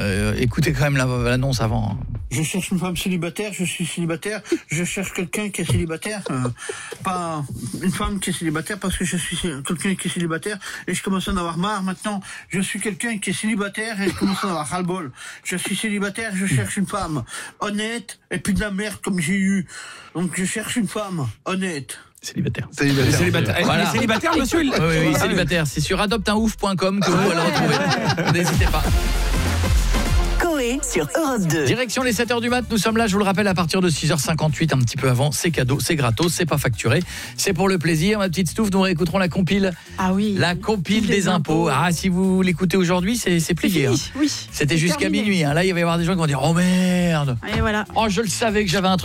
écoutez quand même l'annonce avant. Je cherche une femme célibataire, je suis célibataire, je cherche quelqu'un qui est célibataire, pas une femme qui est célibataire parce que je suis quelqu'un qui est célibataire et je commence à en avoir marre maintenant. Je suis quelqu'un qui est célibataire et je commence à en avoir ras-le-bol. Je suis célibataire, je cherche une femme honnête et puis de la merde comme j'ai eu. Donc je cherche une femme honnête. Célibataire. Voilà. Célibataire, monsieur. Oui, célibataire. C'est sur adopteunOuf.com que vous pourrez le retrouver. N'hésitez pas. Coé sur Europe 2. Direction les 7h du mat, nous sommes là, je vous le rappelle, à partir de 6h58, un petit peu avant, c'est cadeau, c'est gratos, c'est pas facturé, c'est pour le plaisir. Ma petite Stouff, nous réécouterons la compile. Ah oui. La compile des impôts. Ah, si vous l'écoutez aujourd'hui, c'est plié. Oui. C'était jusqu'à minuit. Là, il va y avoir des gens qui vont dire « Oh merde !» Et voilà. Oh, je le savais que j'avais un truc.